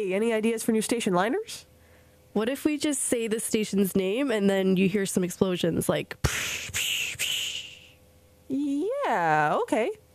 Hey, any ideas for new station liners? What if we just say the station's name and then you hear some explosions like... Yeah, okay.